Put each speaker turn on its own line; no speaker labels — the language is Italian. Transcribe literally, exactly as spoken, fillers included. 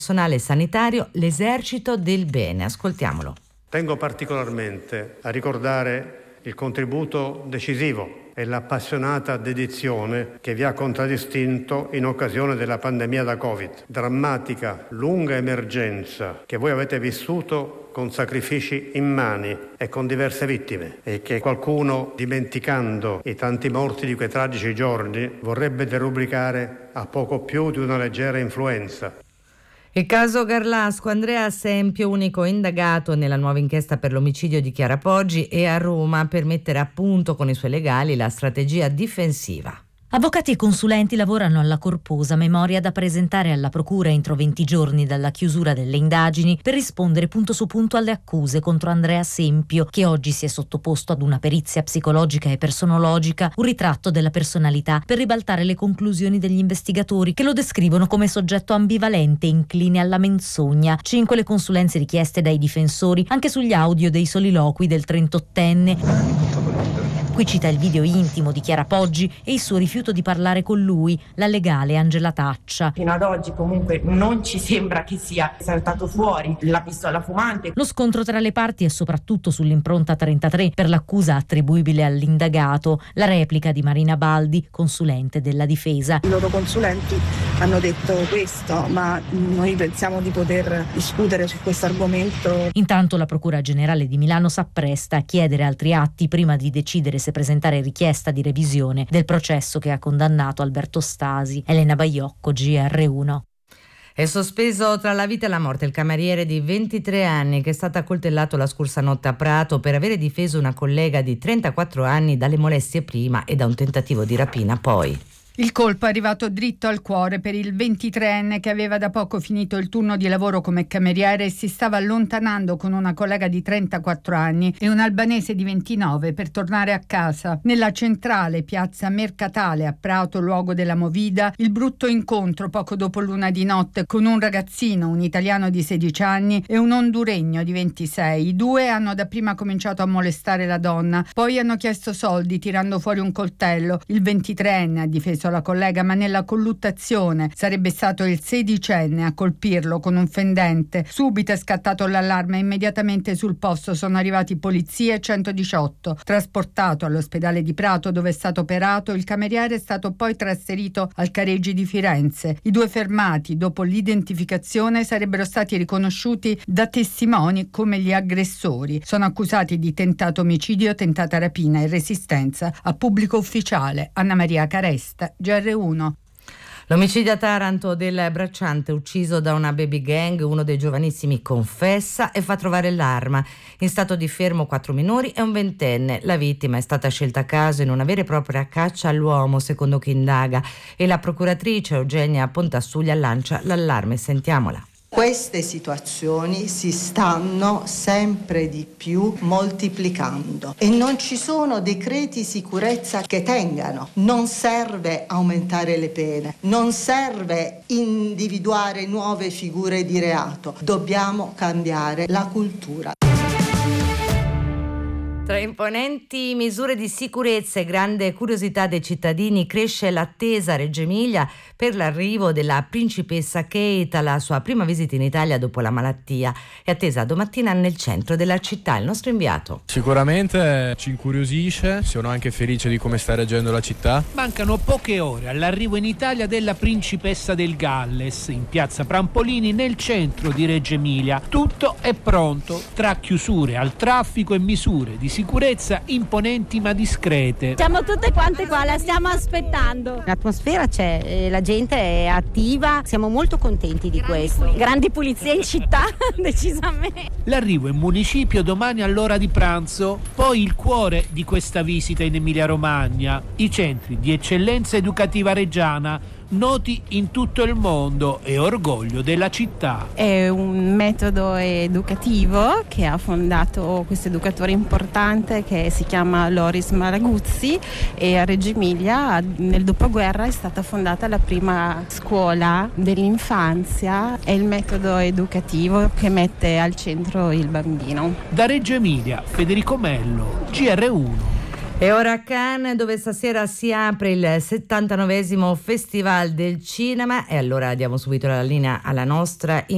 personale sanitario, l'esercito del bene. Ascoltiamolo.
Tengo particolarmente a ricordare il contributo decisivo e l'appassionata dedizione che vi ha contraddistinto in occasione della pandemia da Covid. Drammatica, lunga emergenza che voi avete vissuto con sacrifici immani e con diverse vittime, e che qualcuno, dimenticando i tanti morti di quei tragici giorni, vorrebbe derubricare a poco più di una leggera influenza.
Il caso Garlasco, Andrea Sempio, unico indagato nella nuova inchiesta per l'omicidio di Chiara Poggi, è a Roma per mettere a punto con i suoi legali la strategia difensiva.
Avvocati e consulenti lavorano alla corposa memoria da presentare alla procura entro venti giorni dalla chiusura delle indagini per rispondere punto su punto alle accuse contro Andrea Sempio, che oggi si è sottoposto ad una perizia psicologica e personologica, un ritratto della personalità, per ribaltare le conclusioni degli investigatori che lo descrivono come soggetto ambivalente e incline alla menzogna. Cinque le consulenze richieste dai difensori anche sugli audio dei soliloqui del trentottenne. Qui cita il video intimo di Chiara Poggi e il suo rifiuto di parlare con lui, la legale Angela Taccia.
Fino ad oggi comunque non ci sembra che sia saltato fuori la pistola fumante.
Lo scontro tra le parti è soprattutto sull'impronta trentatré per l'accusa attribuibile all'indagato, la replica di Marina Baldi, consulente della difesa.
I loro consulenti hanno detto questo, ma noi pensiamo di poter discutere su questo argomento.
Intanto la Procura Generale di Milano s'appresta a chiedere altri atti prima di decidere se presentare richiesta di revisione del processo che ha condannato Alberto Stasi. Elena Baiocco, G R uno.
È sospeso tra la vita e la morte il cameriere di ventitré anni che è stato accoltellato la scorsa notte a Prato per avere difeso una collega di trentaquattro anni dalle molestie prima e da un tentativo di rapina poi.
Il colpo è arrivato dritto al cuore per il ventitreenne che aveva da poco finito il turno di lavoro come cameriere e si stava allontanando con una collega di trentaquattro anni e un albanese di ventinove per tornare a casa. Nella centrale piazza Mercatale a Prato, luogo della movida, il brutto incontro poco dopo l'una di notte con un ragazzino, un italiano di sedici anni e un honduregno di ventisei. I due hanno dapprima cominciato a molestare la donna, poi hanno chiesto soldi tirando fuori un coltello. Il ventitreenne ha difeso la collega, ma nella colluttazione sarebbe stato il sedicenne a colpirlo con un fendente. Subito è scattato l'allarme e immediatamente sul posto sono arrivati polizie e centodiciotto. Trasportato all'ospedale di Prato dove è stato operato, il cameriere è stato poi trasferito al Careggi di Firenze. I due fermati dopo l'identificazione sarebbero stati riconosciuti da testimoni come gli aggressori. Sono accusati di tentato omicidio, tentata rapina e resistenza a pubblico ufficiale. Anna Maria Caresta, G R uno.
L'omicidio a Taranto del bracciante ucciso da una baby gang, uno dei giovanissimi confessa e fa trovare l'arma. In stato di fermo quattro minori e un ventenne. La vittima è stata scelta a caso in una vera e propria caccia all'uomo, secondo chi indaga, e la procuratrice Eugenia Pontassuglia lancia l'allarme. Sentiamola.
Queste situazioni si stanno sempre di più moltiplicando e non ci sono decreti sicurezza che tengano. Non serve aumentare le pene, non serve individuare nuove figure di reato. Dobbiamo cambiare la cultura.
Tra imponenti misure di sicurezza e grande curiosità dei cittadini cresce l'attesa a Reggio Emilia per l'arrivo della principessa Kate alla sua prima visita in Italia dopo la malattia. È attesa domattina nel centro della città. Il nostro inviato.
Sicuramente ci incuriosisce, sono anche felice di come sta reagendo la città.
Mancano poche ore all'arrivo in Italia della principessa del Galles in piazza Prampolini nel centro di Reggio Emilia. Tutto è pronto tra chiusure al traffico e misure di sicurezza imponenti ma discrete.
Siamo tutte quante qua, la stiamo aspettando.
L'atmosfera c'è, la gente è attiva, siamo molto contenti di questo.
Grandi pulizie in città, decisamente.
L'arrivo in municipio domani all'ora di pranzo, poi il cuore di questa visita in Emilia-Romagna, i centri di eccellenza educativa reggiana, noti in tutto il mondo e orgoglio della città.
È un metodo educativo che ha fondato questo educatore importante che si chiama Loris Malaguzzi, e a Reggio Emilia nel dopoguerra è stata fondata la prima scuola dell'infanzia. È il metodo educativo che mette al centro il bambino.
Da Reggio Emilia, Federico Mello, G R uno.
E ora a Cannes, dove stasera si apre il settantanovesimo Festival del Cinema, e allora diamo subito la linea alla nostra